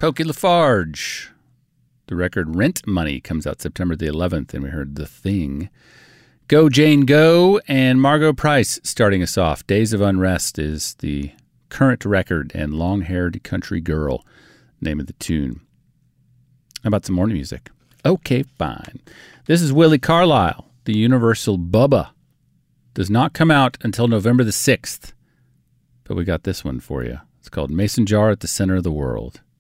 Pokey Lafarge. The record Rent Money comes out September the 11th, and we heard The Thing. Go Jane Go, and Margot Price starting us off. Days of Unrest is the current record, and Long-Haired Country Girl, name of the tune. How about some more music? Okay, fine. This is Willie Carlisle, the Universal Bubba. Does not come out until November the 6th, but we got this one for you. It's called Mason Jar at the Center of the World.